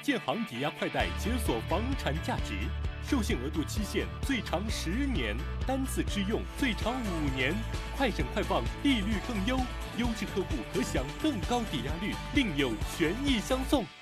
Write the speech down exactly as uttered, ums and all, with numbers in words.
建行抵押快贷解锁房产价值，授信额度期限最长十年，单次支用最长五年，快审快放，利率更优，优质客户可享更高抵押率，另有权益相送。